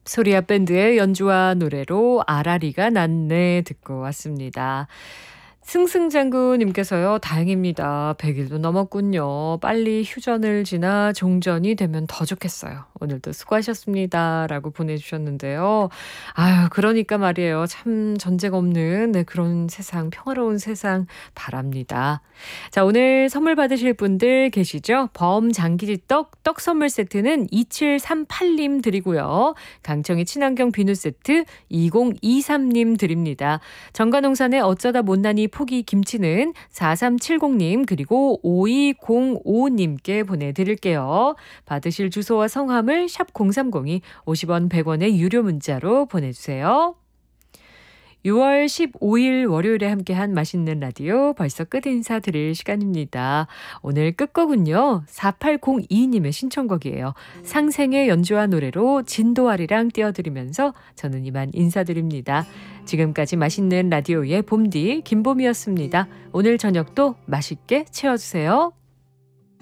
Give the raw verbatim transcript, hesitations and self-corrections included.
소리아 밴드의 연주와 노래로 아라리가 났네 듣고 왔습니다. 승승장구님께서요. 다행입니다. 백 일도 넘었군요. 빨리 휴전을 지나 종전이 되면 더 좋겠어요. 오늘도 수고하셨습니다. 라고 보내주셨는데요. 아유 그러니까 말이에요. 참 전쟁 없는 네, 그런 세상, 평화로운 세상 바랍니다. 자, 오늘 선물 받으실 분들 계시죠? 범장기지떡 떡 선물 세트는 이칠삼팔님 드리고요. 강청의 친환경 비누 세트 이공이삼님 드립니다. 정관농산의 어쩌다 못난이 포기 김치는 사삼칠공님 그리고 오이공오님께 보내드릴게요. 받으실 주소와 성함을 샵 공삼공이 오십 원 백 원의 유료 문자로 보내주세요. 유월 십오일 월요일에 함께한 맛있는 라디오 벌써 끝 인사드릴 시간입니다. 오늘 끝곡은요. 사팔공이님의 신청곡이에요. 상생의 연주와 노래로 진도아리랑 띄워드리면서 저는 이만 인사드립니다. 지금까지 맛있는 라디오의 봄디 김봄이었습니다. 오늘 저녁도 맛있게 채워주세요.